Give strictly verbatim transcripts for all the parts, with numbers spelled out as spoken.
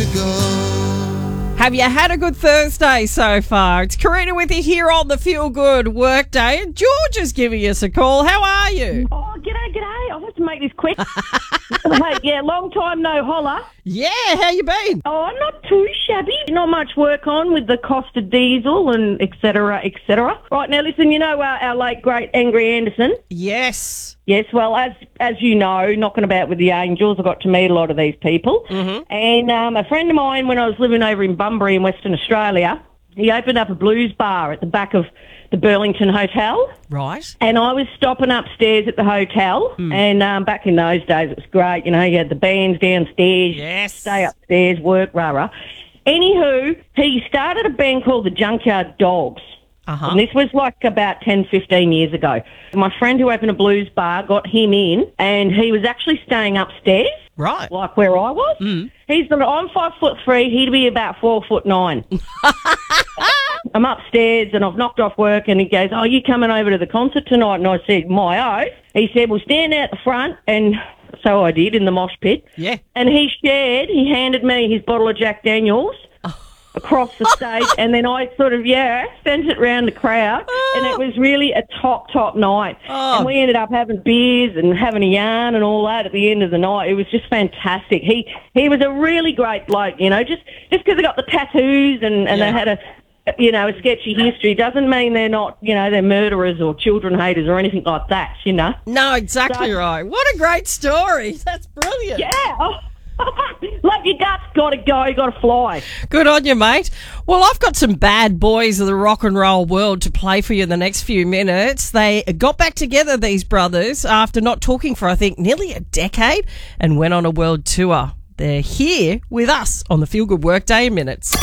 to go. Have you had a good Thursday so far? It's Karina with you here on the Feel Good Workday, and George is giving us a call. How are you? Oh, g'day, g'day. I'll have to make this quick. Hey, yeah, long time no holler. Yeah, how you been? Oh, not too shabby. Not much work on with the cost of diesel and et cetera, et cetera. Right, now listen, you know our, our late, great Angry Anderson? Yes. Yes, well, as as you know, knocking about with the Angels, I got to meet a lot of these people. Mm-hmm. And um, a friend of mine, when I was living over in Bunbury in Western Australia, he opened up a blues bar at the back of the Burlington Hotel. Right. And I was stopping upstairs at the hotel. Mm. And um, back in those days, it was great. You know, you had the bands downstairs. Yes. Stay upstairs, work, rah-rah. Anywho, he started a band called the Junkyard Dogs. Uh-huh. And this was like about ten, fifteen years ago. My friend who opened a blues bar got him in, and he was actually staying upstairs. Right. Like where I was. Mm. He's got, I'm five foot three, he'd be about four foot nine. I'm upstairs and I've knocked off work, and he goes, "Oh, you coming over to the concert tonight?" And I said, "My oath." He said, "Well, stand out the front," and so I did in the mosh pit. Yeah. And he shared, he handed me his bottle of Jack Daniels across the stage, and then I sort of, yeah, sent it round the crowd, and it was really a top, top night. Oh. And we ended up having beers and having a yarn and all that at the end of the night. It was just fantastic. He he was a really great bloke, you know, just just because they got the tattoos and, and Yeah. they had a, you know, a sketchy history doesn't mean they're not, you know, they're murderers or children haters or anything like that, you know. No, exactly So- right. What a great story. That's brilliant. Yeah. Oh. Love your guts, gotta go, gotta fly. Good on you, mate. Well, I've got some bad boys of the rock and roll world to play for you in the next few minutes. They got back together, these brothers, after not talking for, I think, nearly a decade, and went on a world tour. They're here with us on the Feel Good Workday in minutes.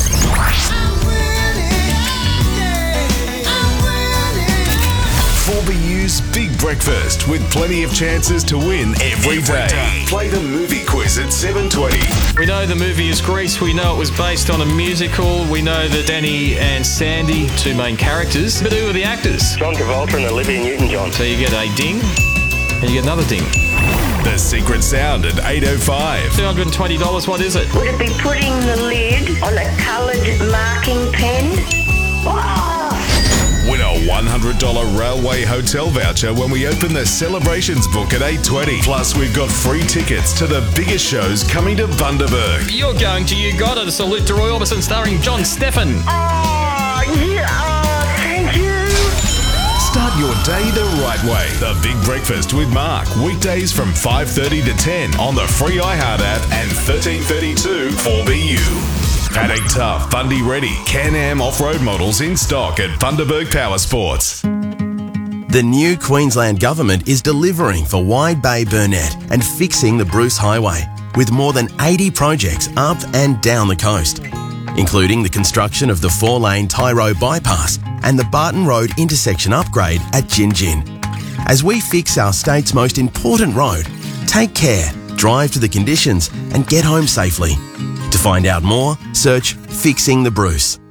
four B U's Big Breakfast with plenty of chances to win every day. Play the movie quiz at seven twenty. We know the movie is Grease. We know it was based on a musical. We know that Danny and Sandy, two main characters. But who are the actors? John Travolta and Olivia Newton-John. So you get a ding and you get another ding. The Secret Sound at eight oh five. two hundred twenty dollars, what is it? Would it be putting the lid on a coloured marking pen? Oh! Win a one hundred dollars Railway Hotel voucher when we open the Celebrations book at eight twenty. Plus, we've got free tickets to the biggest shows coming to Bundaberg. You're going to You Got It, a salute to Roy Orbison starring John Stephen. Oh, yeah, oh, thank you. Start your day the right way. The Big Breakfast with Mark. Weekdays from five thirty to ten on the free iHeart app and thirteen thirty-two four B U. Paddock Tough, Bundy Ready, Can-Am off-road models in stock at Bundaberg Power Sports. The new Queensland Government is delivering for Wide Bay Burnett and fixing the Bruce Highway with more than eighty projects up and down the coast, including the construction of the four-lane Tyro bypass and the Barton Road intersection upgrade at Gin Gin. As we fix our state's most important road, take care, drive to the conditions and get home safely. To find out more, search Fixing the Bruce.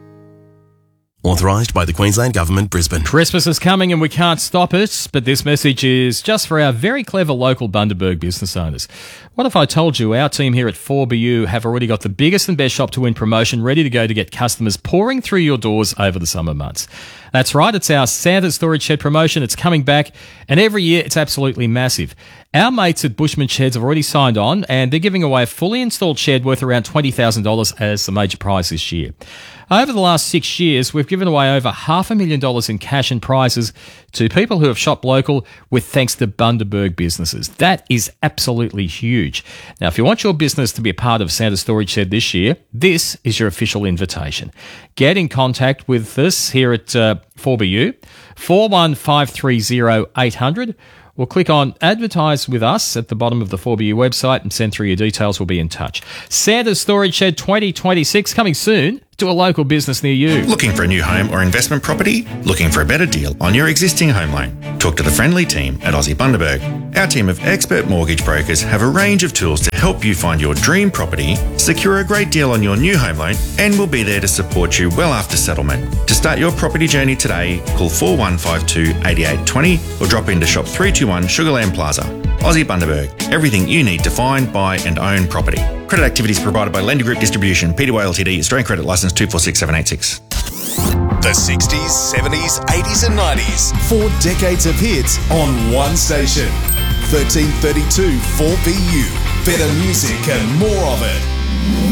Authorised by the Queensland Government, Brisbane. Christmas is coming and we can't stop it, but this message is just for our very clever local Bundaberg business owners. What if I told you our team here at four B U have already got the biggest and best shop to win promotion ready to go to get customers pouring through your doors over the summer months? That's right, it's our Santa Storage Shed promotion. It's coming back, and every year it's absolutely massive. Our mates at Bushman Sheds have already signed on, and they're giving away a fully installed shed worth around twenty thousand dollars as the major prize this year. Over the last six years, we've given away over half a million dollars in cash and prizes to people who have shopped local with thanks to Bundaberg businesses. That is absolutely huge. Now, if you want your business to be a part of Santa Storage Shed this year, this is your official invitation. Get in contact with us here at uh, four B U, four one five three zero eight hundred. Or click on Advertise with Us at the bottom of the four B U website and send through your details. We'll be in touch. Santa Storage Shed twenty twenty-six coming soon to a local business near you. Looking for a new home or investment property? Looking for a better deal on your existing home loan? Talk to the friendly team at Aussie Bundaberg. Our team of expert mortgage brokers have a range of tools to help you find your dream property, secure a great deal on your new home loan, and we'll be there to support you well after settlement. To start your property journey today, call four one five two, eight eight two zero or drop into shop three two one Sugarland Plaza. Aussie Bundaberg. Everything you need to find, buy and own property. Credit activities provided by Lender Group Distribution, P W A Ltd, Australian Credit Licence two four six seven eight six. The sixties, seventies, eighties and nineties. Four decades of hits on one station. thirteen thirty-two four B U. Better music and more of it.